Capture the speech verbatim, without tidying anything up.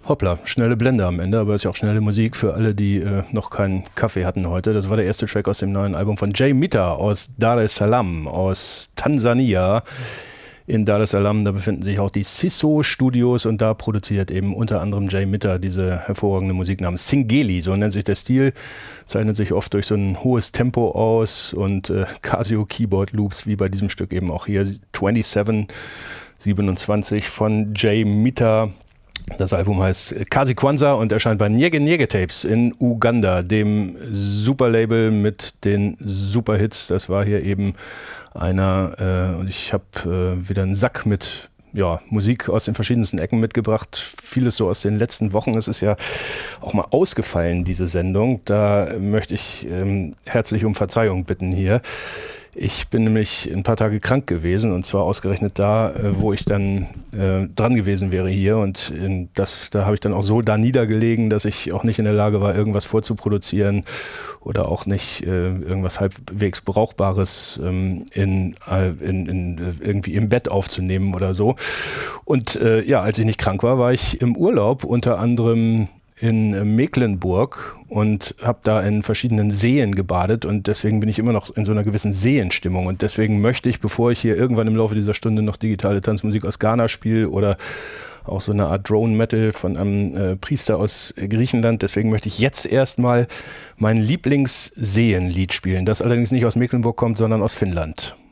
Hoppla, schnelle Blende am Ende, aber ist ja auch schnelle Musik für alle, die äh, noch keinen Kaffee hatten heute. Das war der erste Track aus dem neuen Album von Jay Mita aus Dar es Salaam, aus Tansania. In Dar es Salaam, da befinden sich auch die Siso Studios und da produziert eben unter anderem Jay Mita diese hervorragende Musik namens Singeli, so nennt sich der Stil, zeichnet sich oft durch so ein hohes Tempo aus und äh, Casio Keyboard Loops, wie bei diesem Stück eben auch hier, siebenundzwanzig, siebenundzwanzig von Jay Mita. Das Album heißt Kazi Kwanza und erscheint bei Nyege Nyege Tapes in Uganda, dem Superlabel mit den Superhits. Das war hier eben einer, äh, und ich habe äh, wieder einen Sack mit ja, Musik aus den verschiedensten Ecken mitgebracht. Vieles so aus den letzten Wochen. Es ist ja auch mal ausgefallen, diese Sendung. Da möchte ich ähm, herzlich um Verzeihung bitten hier. Ich bin nämlich ein paar Tage krank gewesen und zwar ausgerechnet da, wo ich dann äh, dran gewesen wäre hier und in das, da habe ich dann auch so da niedergelegen, dass ich auch nicht in der Lage war, irgendwas vorzuproduzieren oder auch nicht äh, irgendwas halbwegs Brauchbares ähm, in, in, in, irgendwie im Bett aufzunehmen oder so. Und äh, ja, als ich nicht krank war, war ich im Urlaub, unter anderem in Mecklenburg und habe da in verschiedenen Seen gebadet und deswegen bin ich immer noch in so einer gewissen Seenstimmung und deswegen möchte ich, bevor ich hier irgendwann im Laufe dieser Stunde noch digitale Tanzmusik aus Ghana spiele oder auch so eine Art Drone-Metal von einem äh, Priester aus Griechenland, deswegen möchte ich jetzt erstmal mein Lieblingsseenlied spielen, das allerdings nicht aus Mecklenburg kommt, sondern aus Finnland.